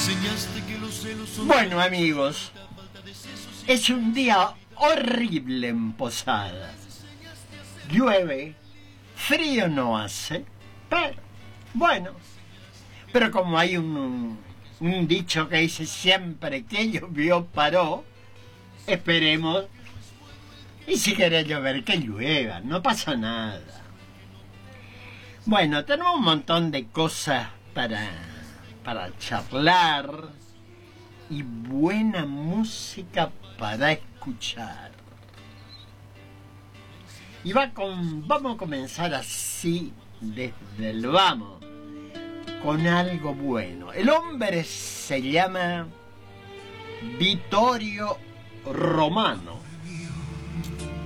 Bueno, amigos, es un día horrible en Posadas. Llueve, frío no hace, pero bueno. Pero como hay un dicho que dice siempre que llovió paró, esperemos. Y si quiere llover, que llueva, no pasa nada. Bueno, tenemos un montón de cosas para charlar y buena música para escuchar. Y vamos a comenzar así, desde el vamos, con algo bueno. El hombre se llama Vittorio Romano.